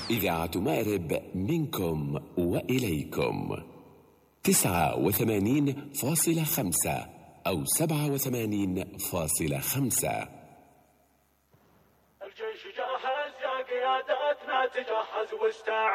إذاعة مأرب منكم وإليكم 89.5 أو 87.5. الجيش جاهز يا قياداتنا، تجهز واستعد.